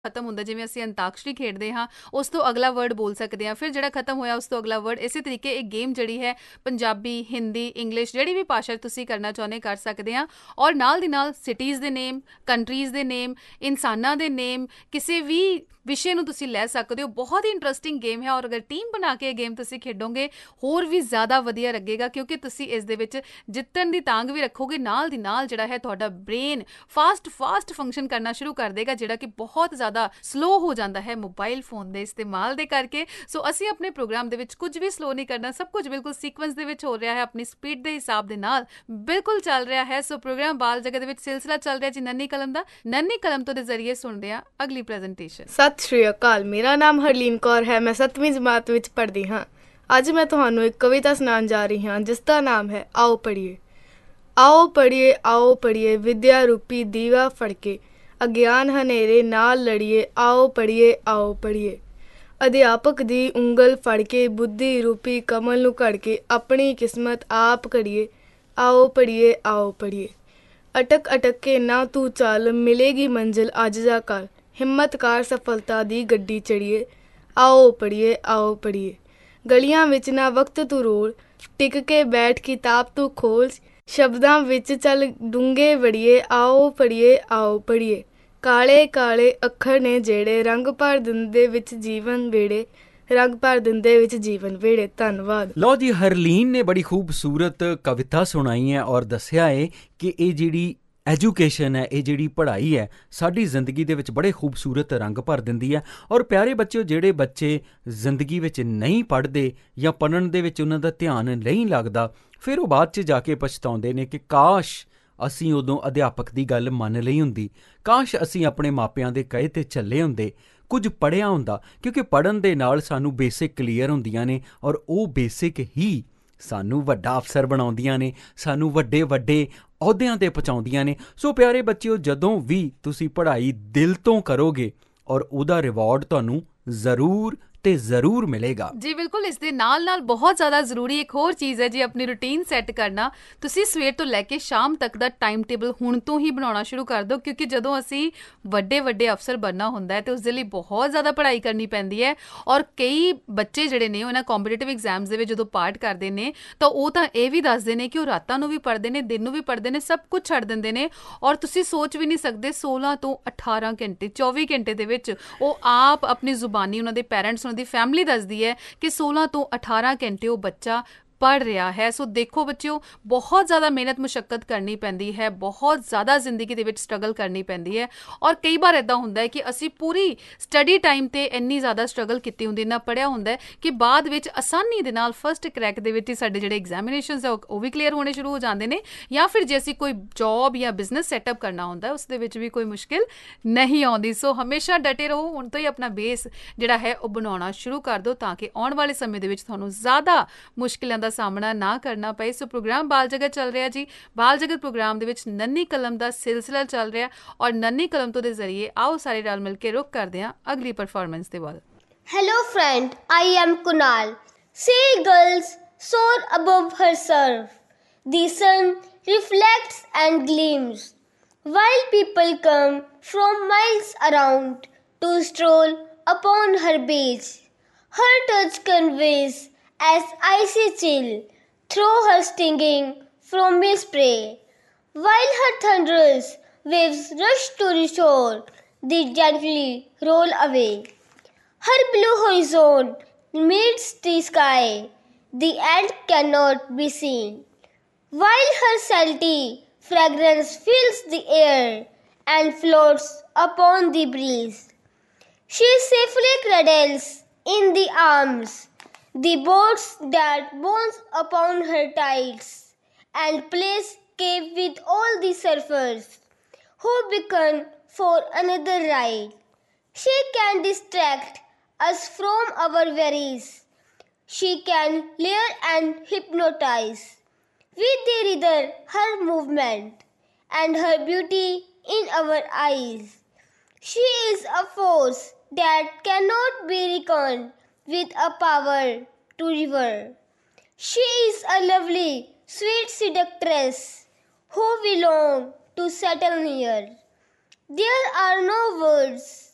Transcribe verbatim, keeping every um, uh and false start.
ਖਤਮ ਹੁੰਦਾ, ਜਿਵੇਂ ਅਸੀਂ ਅੰਤਾਕਸ਼ਰੀ ਖੇਡਦੇ ਹਾਂ ਉਸ ਤੋਂ ਅਗਲਾ ਵਰਡ ਬੋਲ ਸਕਦੇ ਹਾਂ, ਫਿਰ ਜਿਹੜਾ ਖਤਮ ਹੋਇਆ ਉਸ ਤੋਂ ਅਗਲਾ ਵਰਡ। ਇਸੇ ਤਰੀਕੇ ਇਹ ਗੇਮ ਜਿਹੜੀ ਹੈ ਪੰਜਾਬੀ, ਹਿੰਦੀ, ਇੰਗਲਿਸ਼ ਜਿਹੜੀ ਵੀ ਭਾਸ਼ਾ ਤੁਸੀਂ ਕਰਨਾ ਚਾਹੁੰਦੇ ਕਰ ਸਕਦੇ ਹਾਂ। ਔਰ ਨਾਲ ਦੀ ਨਾਲ ਸਿਟੀਜ਼ ਦੇ ਨੇਮ, ਕੰਟਰੀਜ਼ ਦੇ ਨੇਮ, ਇਨਸਾਨਾਂ ਦੇ ਨੇਮ, ਕਿਸੇ ਵੀ ਵਿਸ਼ੇ ਨੂੰ ਤੁਸੀਂ ਲੈ ਸਕਦੇ ਹੋ। ਬਹੁਤ ਹੀ ਇੰਟਰਸਟਿੰਗ ਗੇਮ ਹੈ ਔਰ ਅਗਰ ਟੀਮ ਬਣਾ ਕੇ ਇਹ ਗੇਮ ਤੁਸੀਂ ਖੇਡੋਗੇ ਹੋਰ ਵੀ ਜ਼ਿਆਦਾ ਵਧੀਆ ਲੱਗੇਗਾ, ਕਿਉਂਕਿ ਤੁਸੀਂ ਇਸ ਦੇ ਵਿੱਚ ਜਿੱਤਣ ਦੀ ਤਾਂਗ ਵੀ ਰੱਖੋਗੇ, ਨਾਲ ਦੀ ਨਾਲ ਜਿਹੜਾ ਹੈ ਤੁਹਾਡਾ ਬ੍ਰੇਨ ਫਾਸਟ ਫਾਸਟ ਫੰਕਸ਼ਨ ਕਰਨਾ ਸ਼ੁਰੂ ਕਰ ਦੇਗਾ, ਜਿਹੜਾ ਕਿ ਬਹੁਤ ਜ਼ਿਆਦਾ ਸਲੋ ਹੋ ਜਾਂਦਾ ਹੈ ਮੋਬਾਈਲ ਫੋਨ ਦੇ ਇਸਤੇਮਾਲ ਦੇ ਕਰਕੇ। ਸੋ ਅਸੀਂ ਆਪਣੇ ਪ੍ਰੋਗਰਾਮ ਦੇ ਵਿੱਚ ਕੁਝ ਵੀ ਸਲੋ ਨਹੀਂ ਕਰਨਾ, ਸਭ ਕੁਝ ਬਿਲਕੁਲ ਸੀਕੁਐਂਸ ਦੇ ਵਿੱਚ ਹੋ ਰਿਹਾ ਹੈ, ਆਪਣੀ ਸਪੀਡ ਦੇ ਹਿਸਾਬ ਦੇ ਨਾਲ ਬਿਲਕੁਲ ਚੱਲ ਰਿਹਾ ਹੈ। ਸੋ ਪ੍ਰੋਗਰਾਮ ਬਾਲ ਜਗਤ ਦੇ ਵਿੱਚ ਸਿਲਸਿਲਾ ਚੱਲ ਰਿਹਾ ਜੀ ਨੰਨੀ ਕਲਮ ਦਾ। ਨੰਨੀ ਕਲਮ ਤੋਂ ਦੇ ਜ਼ਰੀਏ ਸੁਣਦੇ ਹਾਂ ਅਗਲੀ ਪ੍ਰੈਜੈਂਟੇਸ਼ਨ। ਸਤਿ ਸ਼੍ਰੀ ਅਕਾਲ, ਮੇਰਾ ਨਾਮ ਹਰਲੀਨ ਕੌਰ ਹੈ, ਮੈਂ ਸੱਤਵੀਂ ਜਮਾਤ ਵਿੱਚ ਪੜ੍ਹਦੀ ਹਾਂ। ਅੱਜ ਮੈਂ ਤੁਹਾਨੂੰ ਇੱਕ ਕਵਿਤਾ ਸੁਣਾਉਣ ਜਾ ਰਹੀ ਹਾਂ ਜਿਸ ਦਾ ਨਾਮ ਹੈ ਆਓ ਪੜ੍ਹੀਏ। ਆਓ ਪੜ੍ਹੀਏ ਆਓ ਪੜ੍ਹੀਏ ਵਿਦਿਆ ਰੂਪੀ ਦੀਵਾ ਫੜ ਕੇ, ਅਗਿਆਨ ਹਨੇਰੇ ਨਾਲ ਲੜੀਏ। ਆਓ ਪੜ੍ਹੀਏ ਆਓ ਪੜ੍ਹੀਏ ਅਧਿਆਪਕ ਦੀ ਉਂਗਲ ਫੜ ਕੇ, ਬੁੱਧੀ ਰੂਪੀ ਕਮਲ ਨੂੰ ਘੜ ਕੇ, ਆਪਣੀ ਕਿਸਮਤ ਆਪ ਘੜੀਏ। ਆਓ ਪੜ੍ਹੀਏ ਆਓ ਪੜ੍ਹੀਏ ਅਟਕ ਅਟਕ ਕੇ ਨਾ ਤੂੰ ਚੱਲ, ਮਿਲੇਗੀ ਮੰਜ਼ਿਲ ਅੱਜ ਜਾਂ ਕੱਲ੍ਹ, ਹਿੰਮਤ ਕਰ ਸਫਲਤਾ ਦੀ ਗੱਡੀ ਚੜ੍ਹੀਏ। ਆਓ ਪੜ੍ਹੀਏ ਆਓ ਪੜ੍ਹੀਏ ਗਲੀਆਂ ਵਿੱਚ ਨਾ ਵਕਤ ਤੂੰ ਰੋਲ, ਟਿਕ ਕੇ ਬੈਠ ਕਿਤਾਬ ਤੂੰ ਖੋਲ, ਸ਼ਬਦਾਂ ਵਿੱਚ ਚੱਲ ਡੂੰਘੇ ਵੜੀਏ। ਆਓ ਪੜ੍ਹੀਏ ਆਓ ਪੜ੍ਹੀਏ ਕਾਲੇ ਕਾਲੇ ਅੱਖਰ ਨੇ ਜਿਹੜੇ, ਰੰਗ ਭਰ ਦਿੰਦੇ ਵਿੱਚ ਜੀਵਨ ਵੇੜੇ, ਰੰਗ ਭਰ ਦਿੰਦੇ ਵਿੱਚ ਜੀਵਨ ਵੇੜੇ। ਧੰਨਵਾਦ। ਲਓ ਜੀ, ਹਰਲੀਨ ਨੇ ਬੜੀ ਖੂਬਸੂਰਤ ਕਵਿਤਾ ਸੁਣਾਈ ਹੈ ਔਰ ਦੱਸਿਆ ਹੈ ਕਿ ਇਹ ਜਿਹੜੀ ਐਜੂਕੇਸ਼ਨ ਹੈ, ਇਹ ਜਿਹੜੀ ਪੜ੍ਹਾਈ ਹੈ ਸਾਡੀ ਜ਼ਿੰਦਗੀ ਦੇ ਵਿੱਚ ਬੜੇ ਖੂਬਸੂਰਤ ਰੰਗ ਭਰ ਦਿੰਦੀ ਹੈ। ਔਰ ਪਿਆਰੇ ਬੱਚਿਓ, ਜਿਹੜੇ ਬੱਚੇ ਜ਼ਿੰਦਗੀ ਵਿੱਚ ਨਹੀਂ ਪੜ੍ਹਦੇ ਜਾਂ ਪੜ੍ਹਨ ਦੇ ਵਿੱਚ ਉਹਨਾਂ ਦਾ ਧਿਆਨ ਨਹੀਂ ਲੱਗਦਾ, ਫਿਰ ਉਹ ਬਾਅਦ 'ਚ ਜਾ ਕੇ ਪਛਤਾਉਂਦੇ ਨੇ ਕਿ ਕਾਸ਼ ਅਸੀਂ ਉਦੋਂ ਅਧਿਆਪਕ ਦੀ ਗੱਲ ਮੰਨ ਲਈ ਹੁੰਦੀ, ਕਾਸ਼ ਅਸੀਂ ਆਪਣੇ ਮਾਪਿਆਂ ਦੇ ਕਹੇ 'ਤੇ ਚੱਲੇ ਹੁੰਦੇ, ਕੁਝ ਪੜ੍ਹਿਆ ਹੁੰਦਾ। ਕਿਉਂਕਿ ਪੜ੍ਹਨ ਦੇ ਨਾਲ ਸਾਨੂੰ ਬੇਸਿਕ ਕਲੀਅਰ ਹੁੰਦੀਆਂ ਨੇ ਔਰ ਉਹ ਬੇਸਿਕ ਹੀ ਸਾਨੂੰ ਵੱਡਾ ਅਫਸਰ ਬਣਾਉਂਦੀਆਂ ਨੇ, ਸਾਨੂੰ ਵੱਡੇ ਵੱਡੇ ਅਹੁਦਿਆਂ 'ਤੇ ਪਹੁੰਚਾਉਂਦੀਆਂ ਨੇ। ਸੋ ਪਿਆਰੇ ਬੱਚਿਓ, ਜਦੋਂ ਵੀ ਤੁਸੀਂ ਪੜ੍ਹਾਈ ਦਿਲ ਤੋਂ ਕਰੋਗੇ ਔਰ ਉਹਦਾ ਰਿਵਾਰਡ ਤੁਹਾਨੂੰ ਜ਼ਰੂਰ ਤੇ ਜ਼ਰੂਰ ਮਿਲੇਗਾ ਜੀ। ਬਿਲਕੁਲ, ਇਸ ਦੇ ਨਾਲ ਨਾਲ ਬਹੁਤ ਜ਼ਿਆਦਾ ਜ਼ਰੂਰੀ ਇੱਕ ਹੋਰ ਚੀਜ਼ ਹੈ ਜੀ, ਆਪਣੀ ਰੂਟੀਨ ਸੈੱਟ ਕਰਨਾ। ਤੁਸੀਂ ਸਵੇਰ ਤੋਂ ਲੈ ਕੇ ਸ਼ਾਮ ਤੱਕ ਦਾ ਟਾਈਮ ਟੇਬਲ ਹੁਣ ਤੋਂ ਹੀ ਬਣਾਉਣਾ ਸ਼ੁਰੂ ਕਰ ਦਿਓ, ਕਿਉਂਕਿ ਜਦੋਂ ਅਸੀਂ ਵੱਡੇ ਵੱਡੇ ਅਫਸਰ ਬਣਨਾ ਹੁੰਦਾ ਹੈ ਤੇ ਉਸ ਦੇ ਲਈ ਬਹੁਤ ਜ਼ਿਆਦਾ ਪੜ੍ਹਾਈ ਕਰਨੀ ਪੈਂਦੀ ਹੈ। ਔਰ ਕਈ ਬੱਚੇ ਜਿਹੜੇ ਨੇ ਉਹਨਾਂ ਕੰਪੀਟੀਟਿਵ ਐਗਜ਼ਾਮਸ ਦੇ ਵਿੱਚ ਜਦੋਂ ਪਾਰਟ ਕਰਦੇ ਨੇ ਤਾਂ ਉਹ ਤਾਂ ਇਹ ਵੀ ਦੱਸਦੇ ਨੇ ਕਿ ਉਹ ਰਾਤਾਂ ਨੂੰ ਵੀ ਪੜ੍ਹਦੇ ਨੇ, ਦਿਨ ਨੂੰ ਵੀ ਪੜ੍ਹਦੇ ਨੇ, ਸਭ ਕੁਝ ਛੱਡ ਦਿੰਦੇ ਨੇ। ਔਰ ਤੁਸੀਂ ਸੋਚ ਵੀ ਨਹੀਂ ਸਕਦੇ ਸੋਲਾਂ ਤੋਂ ਅਠਾਰਾਂ ਘੰਟੇ ਚੌਵੀ ਘੰਟੇ ਦੇ ਵਿੱਚ ਉਹ ਆਪ ਆਪਣੀ ਜ਼ੁਬਾਨੀ ਉਹਨਾਂ ਦੇ ਪੈਰੈਂਟਸ ਦੀ ਫੈਮਿਲੀ ਦੱਸਦੀ ਹੈ ਕਿ ਸੋਲਾਂ ਤੋਂ ਅਠਾਰਾਂ ਘੰਟੇ ਉਹ ਬੱਚਾ ਪੜ੍ਹ ਰਿਹਾ ਹੈ। ਸੋ ਦੇਖੋ ਬੱਚਿਓ, ਬਹੁਤ ਜ਼ਿਆਦਾ ਮਿਹਨਤ ਮੁਸ਼ੱਕਤ ਕਰਨੀ ਪੈਂਦੀ ਹੈ, ਬਹੁਤ ਜ਼ਿਆਦਾ ਜ਼ਿੰਦਗੀ ਦੇ ਵਿੱਚ ਸਟਰਗਲ ਕਰਨੀ ਪੈਂਦੀ ਹੈ। ਔਰ ਕਈ ਵਾਰ ਇੱਦਾਂ ਹੁੰਦਾ ਹੈ ਕਿ ਅਸੀਂ ਪੂਰੀ ਸਟੱਡੀ ਟਾਈਮ 'ਤੇ ਇੰਨੀ ਜ਼ਿਆਦਾ ਸਟਰਗਲ ਕੀਤੀ ਹੁੰਦੀ, ਇੰਨਾ ਪੜ੍ਹਿਆ ਹੁੰਦਾ ਕਿ ਬਾਅਦ ਵਿੱਚ ਆਸਾਨੀ ਦੇ ਨਾਲ ਫਸਟ ਕਰੈਕ ਦੇ ਵਿੱਚ ਹੀ ਸਾਡੇ ਜਿਹੜੇ ਐਗਜ਼ਾਮੀਨੇਸ਼ਨਸ ਆ ਉਹ ਵੀ ਕਲੀਅਰ ਹੋਣੇ ਸ਼ੁਰੂ ਹੋ ਜਾਂਦੇ ਨੇ। ਜਾਂ ਫਿਰ ਜੇ ਅਸੀਂ ਕੋਈ ਜੋਬ ਜਾਂ ਬਿਜ਼ਨਸ ਸੈਟਅਪ ਕਰਨਾ ਹੁੰਦਾ ਉਸ ਦੇ ਵਿੱਚ ਵੀ ਕੋਈ ਮੁਸ਼ਕਿਲ ਨਹੀਂ ਆਉਂਦੀ। ਸੋ ਹਮੇਸ਼ਾ ਡਟੇ ਰਹੋ, ਹੁਣ ਤੋਂ ਹੀ ਆਪਣਾ ਬੇਸ ਜਿਹੜਾ ਹੈ ਉਹ ਬਣਾਉਣਾ ਸ਼ੁਰੂ ਕਰ ਦਿਓ ਤਾਂ ਕਿ ਆਉਣ ਵਾਲੇ ਸਮੇਂ ਦੇ ਵਿੱਚ ਤੁਹਾਨੂੰ ਜ਼ਿਆਦਾ ਮੁਸ਼ਕਿਲਾਂ ਦਾ ਸਾਹਮਣਾ ਨਾ ਕਰਨਾ ਪਏ। ਸੋ ਪ੍ਰੋਗਰਾਮ ਬਾਲ ਜਗਤ ਚੱਲ ਰਿਹਾ ਜੀ। ਬਾਲ ਜਗਤ ਪ੍ਰੋਗਰਾਮ ਦੇ ਵਿੱਚ ਨੰਨੀ ਕਲਮ ਦਾ ਸਿਲਸਿਲਾ ਚੱਲ ਰਿਹਾ ਔਰ ਨੰਨੀ ਕਲਮ ਤੋਂ ਦੇ ਜ਼ਰੀਏ ਆਓ ਸਾਰੇ ਰਲ ਮਿਲ ਕੇ ਰੁਕ ਕਰਦੇ ਹਾਂ ਅਗਲੀ ਪਰਫਾਰਮੈਂਸ ਦੇ ਵੱਲ। Hello friend, I am Kunal. Seagulls soar above her surf. The sun reflects and gleams, while people come from miles around to stroll upon her beach. Her touch conveys as icy chill through her stinging foamy spray, while her thunderous waves rush to the shore, they gently roll away. Her blue horizon meets the sky, the end cannot be seen, while her salty fragrance fills the air and floats upon the breeze. She safely cradles in the arms the boats that bounce upon her tides, and plays cave with all the surfers who beckon for another ride. She can distract us from our worries. She can lure and hypnotize with the rhythm her movement and her beauty in our eyes. She is a force that cannot be reckoned with, a power to river. She is a lovely, sweet seductress who we long to settle near. There are no words